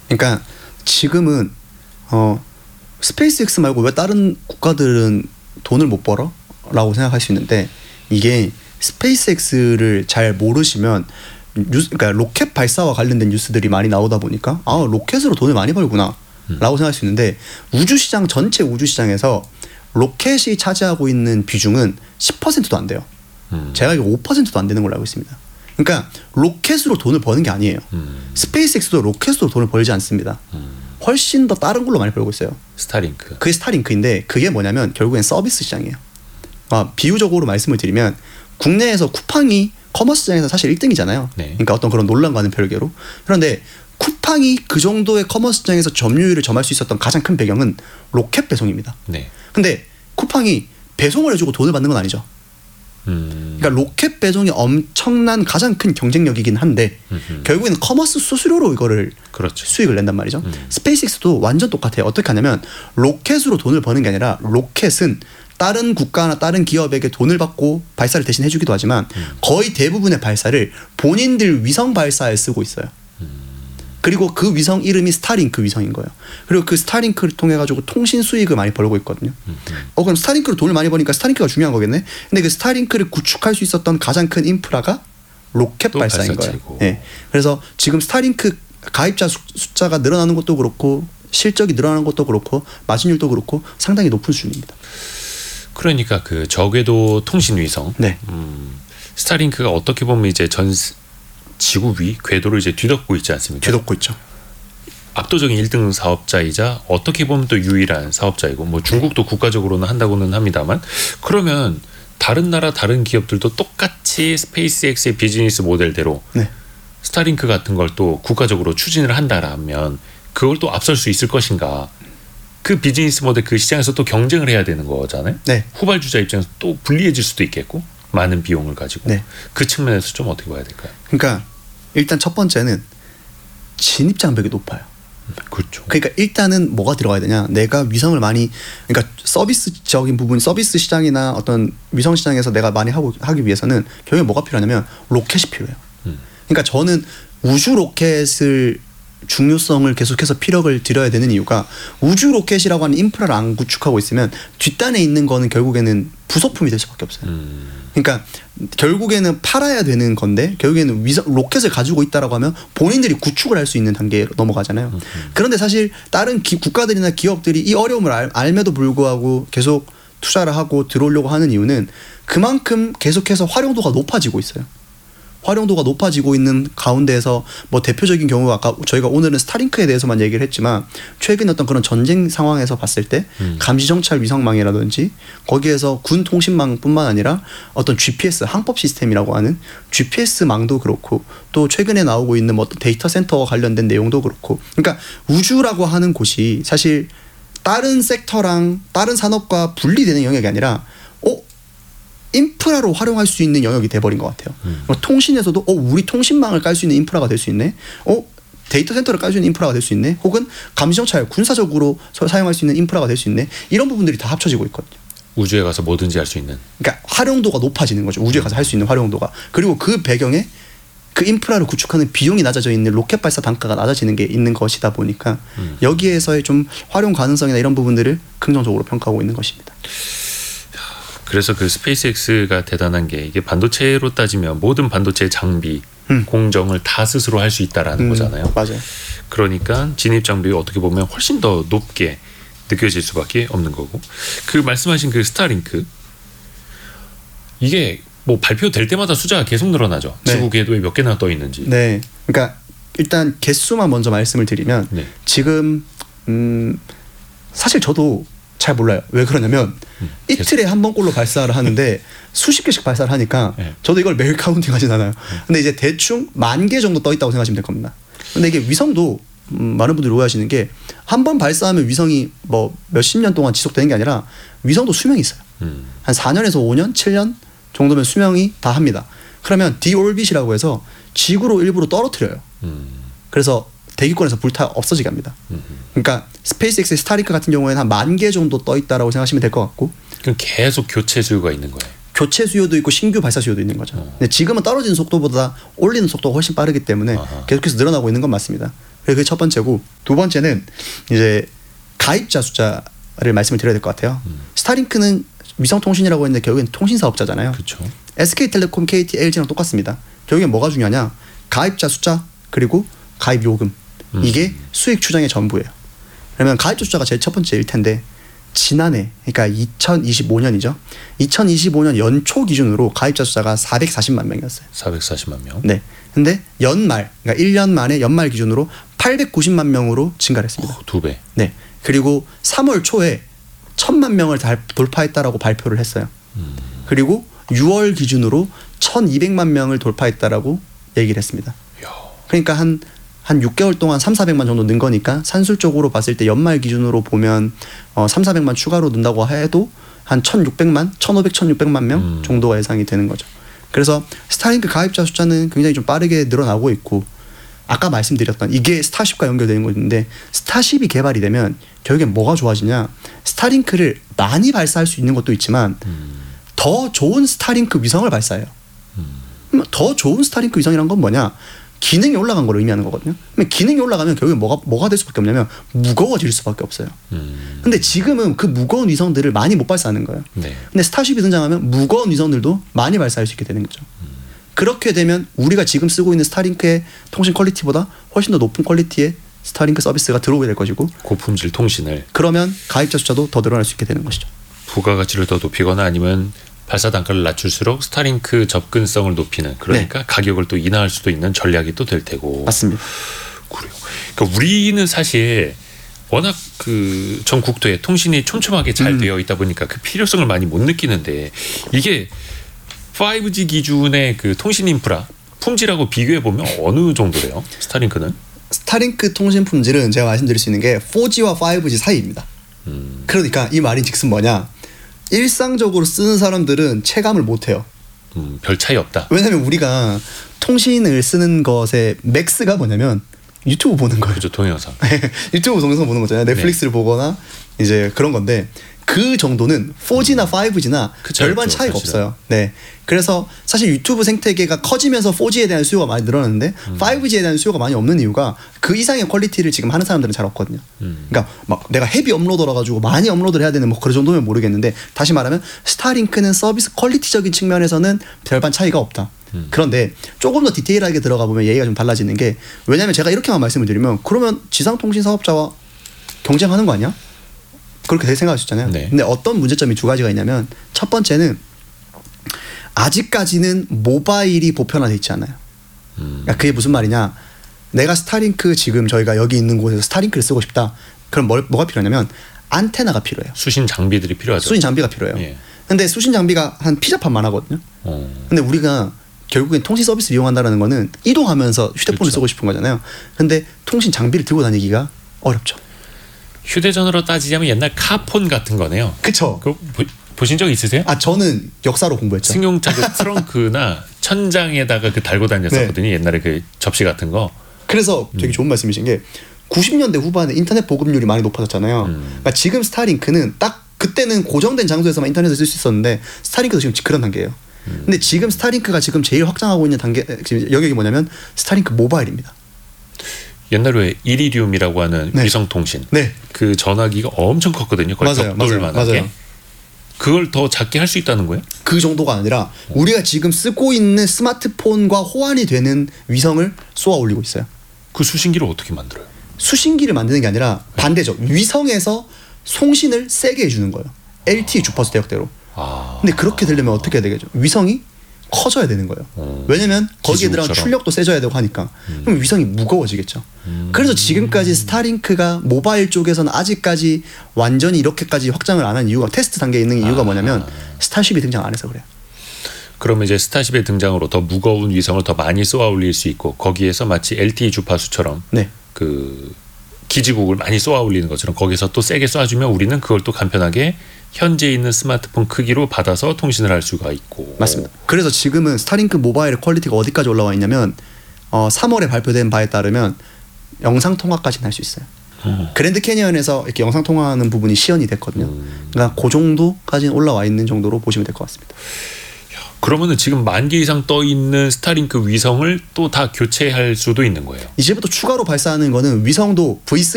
그러니까 지금은 스페이스X 말고 왜 다른 국가들은 돈을 못 벌어? 라고 생각할 수 있는데 이게 스페이스X를 잘 모르시면 그러니까 로켓 발사와 관련된 뉴스들이 많이 나오다 보니까 로켓으로 돈을 많이 벌구나 라고 생각할 수 있는데 우주시장 전체 우주시장에서 로켓이 차지하고 있는 비중은 10%도 안 돼요. 제가 이거 5%도 안 되는 걸로 알고 있습니다. 그러니까 로켓으로 돈을 버는 게 아니에요. 스페이스X도 로켓으로 돈을 벌지 않습니다. 훨씬 더 다른 걸로 많이 벌고 있어요. 스타링크. 그게 스타링크인데 그게 뭐냐면 결국엔 서비스 시장이에요. 비유적으로 말씀을 드리면 국내에서 쿠팡이 커머스 시장에서 사실 1등이잖아요. 네. 그러니까 어떤 그런 논란과는 별개로. 그런데 쿠팡이 그 정도의 커머스 시장에서 점유율을 점할 수 있었던 가장 큰 배경은 로켓 배송입니다. 네. 근데 쿠팡이 배송을 해주고 돈을 받는 건 아니죠. 그러니까 로켓 배송이 엄청난 가장 큰 경쟁력이긴 한데 결국에는 커머스 수수료로 이거를 그렇죠. 수익을 낸단 말이죠. 스페이스X도 완전 똑같아요. 어떻게 하냐면 로켓으로 돈을 버는 게 아니라 로켓은 다른 국가나 다른 기업에게 돈을 받고 발사를 대신 해주기도 하지만 거의 대부분의 발사를 본인들 위성 발사에 쓰고 있어요. 그리고 그 위성 이름이 스타링크 위성인 거예요. 그리고 그 스타링크를 통해 가지고 통신 수익을 많이 벌고 있거든요. 그럼 스타링크로 돈을 많이 버니까 스타링크가 중요한 거겠네. 근데 그 스타링크를 구축할 수 있었던 가장 큰 인프라가 로켓 발사인 거예요. 네. 그래서 지금 스타링크 가입자 숫자가 늘어나는 것도 그렇고 실적이 늘어나는 것도 그렇고 마진율도 그렇고 상당히 높은 수준입니다. 그러니까 그 저궤도 통신 위성. 네. 스타링크가 어떻게 보면 이제 전 지구 위 궤도를 이제 뒤덮고 있지 않습니까? 뒤덮고 있죠. 압도적인 1등 사업자이자 어떻게 보면 또 유일한 사업자이고 뭐 중국도 국가적으로는 한다고는 합니다만 그러면 다른 나라 다른 기업들도 똑같이 스페이스X의 비즈니스 모델대로 네. 스타링크 같은 걸 또 국가적으로 추진을 한다라면 그걸 또 앞설 수 있을 것인가? 그 비즈니스 모델 그 시장에서 또 경쟁을 해야 되는 거잖아요. 네. 후발주자 입장에서 또 불리해질 수도 있겠고 많은 비용을 가지고 네. 그 측면에서 좀 어떻게 봐야 될까요? 그러니까 일단 첫 번째는 진입 장벽이 높아요. 그렇죠. 그러니까 일단은 뭐가 들어가야 되냐? 내가 위성을 많이 그러니까 서비스적인 부분, 서비스 시장이나 어떤 위성 시장에서 내가 많이 하기 위해서는 결국에 뭐가 필요하냐면 로켓이 필요해요. 그러니까 저는 우주 로켓을 중요성을 계속해서 피력을 들여야 되는 이유가 우주 로켓이라고 하는 인프라를 안 구축하고 있으면 뒷단에 있는 거는 결국에는 부속품이 될 수밖에 없어요. 그러니까 결국에는 팔아야 되는 건데 결국에는 로켓을 가지고 있다라고 하면 본인들이 구축을 할 수 있는 단계로 넘어가잖아요. 그런데 사실 다른 국가들이나 기업들이 이 어려움을 알매도 불구하고 계속 투자를 하고 들어오려고 하는 이유는 그만큼 계속해서 활용도가 높아지고 있어요. 활용도가 높아지고 있는 가운데에서 뭐 대표적인 경우가 아까 저희가 오늘은 스타링크에 대해서만 얘기를 했지만 최근 어떤 그런 전쟁 상황에서 봤을 때 감시정찰 위성망이라든지 거기에서 군 통신망뿐만 아니라 어떤 GPS 항법 시스템이라고 하는 GPS망도 그렇고 또 최근에 나오고 있는 뭐 데이터 센터와 관련된 내용도 그렇고 그러니까 우주라고 하는 곳이 사실 다른 섹터랑 다른 산업과 분리되는 영역이 아니라 인프라로 활용할 수 있는 영역이 돼버린 것 같아요. 통신에서도 우리 통신망을 깔 수 있는 인프라가 될 수 있네. 데이터 센터를 깔 수 있는 인프라가 될 수 있네. 혹은 감시정찰 군사적으로 사용할 수 있는 인프라가 될 수 있네. 이런 부분들이 다 합쳐지고 있거든요. 우주에 가서 뭐든지 할 수 있는. 그러니까 활용도가 높아지는 거죠. 우주에 가서 할 수 있는 활용도가. 그리고 그 배경에 그 인프라를 구축하는 비용이 낮아져 있는 로켓 발사 단가가 낮아지는 게 있는 것이다 보니까 여기에서의 좀 활용 가능성이나 이런 부분들을 긍정적으로 평가하고 있는 것입니다. 그래서 그 스페이스X가 대단한 게 이게 반도체로 따지면 모든 반도체 장비 공정을 다 스스로 할 수 있다라는 거잖아요. 맞아요. 그러니까 진입 장벽이 어떻게 보면 훨씬 더 높게 느껴질 수밖에 없는 거고 그 말씀하신 그 스타링크 이게 뭐 발표될 때마다 숫자가 계속 늘어나죠. 네. 지구 궤도에 몇 개나 떠 있는지. 네. 그러니까 일단 개수만 먼저 말씀을 드리면 네. 지금 사실 저도 잘 몰라요. 왜 그러냐면 이틀에 한 번꼴로 발사를 하는데 수십 개씩 발사를 하니까 네. 저도 이걸 매일 카운팅하진 않아요. 근데 이제 대충 10,000개 정도 떠 있다고 생각하시면 될 겁니다. 근데 이게 위성도 많은 분들이 오해하시는 게 한 번 발사하면 위성이 뭐 몇십 년 동안 지속되는 게 아니라 위성도 수명이 있어요. 한 4년에서 5년, 7년 정도면 수명이 다 합니다. 그러면 디올빗이라고 해서 지구로 일부러 떨어뜨려요. 그래서 대기권에서 불타 없어지게 합니다. 그러니까 스페이스X의 스타링크 같은 경우에는 한 10,000개 정도 떠 있다라고 생각하시면 될 것 같고 그럼 계속 교체 수요가 있는 거예요. 교체 수요도 있고 신규 발사 수요도 있는 거죠. 근데 지금은 떨어지는 속도보다 올리는 속도가 훨씬 빠르기 때문에 계속해서 늘어나고 있는 건 맞습니다. 그게 첫 번째고, 두 번째는 이제 가입자 숫자를 말씀을 드려야 될 것 같아요. 스타링크는 위성통신이라고 했는데 결국엔 통신사업자잖아요. 그렇죠. SK텔레콤, KT, LG랑 똑같습니다. 결국엔 뭐가 중요하냐? 가입자 숫자 그리고 가입 요금. 이게 수익 추정의 전부예요. 그러면 가입자 숫자가 제일 첫 번째일 텐데, 지난해, 그러니까 2025년이죠. 2025년 연초 기준으로 가입자 숫자가 440만 명이었어요. 440만 명. 네. 근데 연말, 그러니까 1년 만에 연말 기준으로 890만 명으로 증가를 했습니다. 2배. 네. 그리고 3월 초에 1000만 명을 돌파했다라고 발표를 했어요. 그리고 6월 기준으로 1200만 명을 돌파했다라고 얘기를 했습니다. 그러니까 한 6개월 동안 3,400만 정도 는 거니까 산술적으로 봤을 때 연말 기준으로 보면 3,400만 추가로 는다고 해도 한 1,600만, 1,500, 1,600만 명 정도가 예상이 되는 거죠. 그래서 스타링크 가입자 숫자는 굉장히 좀 빠르게 늘어나고 있고, 아까 말씀드렸던 이게 스타쉽과 연결되는 건데, 스타쉽이 개발이 되면 결국엔 뭐가 좋아지냐? 스타링크를 많이 발사할 수 있는 것도 있지만 더 좋은 스타링크 위성을 발사해요. 더 좋은 스타링크 위성이란 건 뭐냐? 기능이 올라간 걸 의미하는 거거든요. 기능이 올라가면 결국엔 뭐가 될 수밖에 없냐면 무거워질 수밖에 없어요. 근데 지금은 그 무거운 위성들을 많이 못 발사하는 거예요. 네. 근데 스타쉽이 등장하면 무거운 위성들도 많이 발사할 수 있게 되는 거죠. 그렇게 되면 우리가 지금 쓰고 있는 스타링크의 통신 퀄리티보다 훨씬 더 높은 퀄리티의 스타링크 서비스가 들어오게 될 것이고, 고품질 통신을, 그러면 가입자 숫자도 더 늘어날 수 있게 되는 것이죠. 부가가치를 더 높이거나 아니면 발사 단가를 낮출수록 스타링크 접근성을 높이는, 그러니까 가격을 또 인하할 수도 있는 전략이 또 될 테고. 맞습니다. 그래요. 그러니까 우리는 사실 워낙 그 전 국토에 통신이 촘촘하게 잘 되어 있다 보니까 그 필요성을 많이 못 느끼는데, 이게 5G 기준의 그 통신 인프라 품질하고 비교해 보면 어느 정도래요? 스타링크는? 스타링크 통신 품질은 제가 말씀드릴 수 있는 게 4G와 5G 사이입니다. 그러니까 이 말인 즉슨 뭐냐? 일상적으로 쓰는 사람들은 체감을 못해요. 별 차이 없다. 왜냐하면 우리가 통신을 쓰는 것의 맥스가 뭐냐면 유튜브 보는 거예요. 그렇죠, 동영상. 유튜브 동영상 보는 거잖아요. 넷플릭스를 보거나 이제 그런 건데, 그 정도는 4G나 5G나 별반 차이가 사실은. 없어요. 네. 그래서 사실 유튜브 생태계가 커지면서 4G에 대한 수요가 많이 늘어났는데 5G에 대한 수요가 많이 없는 이유가 그 이상의 퀄리티를 지금 하는 사람들은 잘 없거든요. 그러니까 막 내가 헤비 업로더라 가지고 많이 업로드를 해야 되는 뭐 그런 정도면 모르겠는데, 다시 말하면 스타링크는 서비스 퀄리티적인 측면에서는 별반 차이가 없다. 그런데 조금 더 디테일하게 들어가 보면 얘기가 좀 달라지는 게, 왜냐하면 제가 이렇게만 말씀을 드리면 그러면 지상통신 사업자와 경쟁하는 거 아니야? 그렇게 생각할 수 있잖아요. 네. 근데 어떤 문제점이 두 가지가 있냐면, 첫 번째는 아직까지는 모바일이 보편화되어 있지 않아요. 그러니까 그게 무슨 말이냐? 내가 스타링크, 지금 저희가 여기 있는 곳에서 스타링크를 쓰고 싶다. 그럼 뭐가 필요하냐면 안테나가 필요해요. 수신 장비들이 필요하죠. 수신 장비가 필요해요. 예. 근데 수신 장비가 한 피자판만 하거든요. 근데 우리가 결국엔 통신 서비스를 이용한다는 거는 이동하면서 휴대폰을 그렇죠. 쓰고 싶은 거잖아요. 근데 통신 장비를 들고 다니기가 어렵죠. 휴대전화로 따지자면 옛날 카폰 같은 거네요. 그쵸? 그거 보신 적 있으세요? 아, 저는 역사로 공부했죠. 승용차 그 트렁크나 천장에다가 그 달고 다녔었거든요. 옛날에 그 접시 같은 거. 그래서 되게 좋은 말씀이신 게, 90년대 후반에 인터넷 보급률이 많이 높아졌잖아요. 그러니까 지금 스타링크는 딱 그때는 고정된 장소에서만 인터넷을 쓸 수 있었는데, 스타링크도 지금 그런 단계예요. 근데 지금 스타링크가 지금 제일 확장하고 있는 단계, 지금 영역이 뭐냐면 스타링크 모바일입니다. 옛날에 이리듐이라고 하는 네. 위성통신. 네. 그 전화기가 엄청 컸거든요. 거의 벽돌만하게. 그걸 더 작게 할 수 있다는 거예요? 그 정도가 아니라 우리가 지금 쓰고 있는 스마트폰과 호환이 되는 위성을 쏘아 올리고 있어요. 그 수신기를 어떻게 만들어요? 수신기를 만드는 게 아니라 반대죠. 위성에서 송신을 세게 해주는 거예요. LTE 주파수 대역대로. 근데 그렇게 되려면 어떻게 해야 되겠죠? 위성이 커져야 되는 거예요. 왜냐면 거기에 들어간 출력도 세져야 되고 하니까. 그럼 위성이 무거워지겠죠. 그래서 지금까지 스타링크가 모바일 쪽에서는 아직까지 완전히 이렇게까지 확장을 안 한 이유가, 테스트 단계에 있는 이유가 뭐냐면 스타쉽이 등장 안 해서 그래요. 그러면 이제 스타쉽의 등장으로 더 무거운 위성을 더 많이 쏘아 올릴 수 있고, 거기에서 마치 LTE 주파수처럼 네. 그 기지국을 많이 쏘아 올리는 것처럼 거기서 또 세게 쏴주면 우리는 그걸 또 간편하게 현재 있는 스마트폰 크기로 받아서 통신을 할 수가 있고. 맞습니다. 그래서 지금은 스타링크 모바일의 퀄리티가 어디까지 올라와 있냐면 3월에 발표된 바에 따르면 영상 통화까지는 할 수 있어요. 그랜드 캐니언에서 이렇게 영상 통화하는 부분이 시연이 됐거든요. 그러니까 그 정도까지는 올라와 있는 정도로 보시면 될 것 같습니다. 그러면은 지금 10,000개 이상 떠 있는 스타링크 위성을 또 다 교체할 수도 있는 거예요. 이제부터 추가로 발사하는 거는 위성도 V3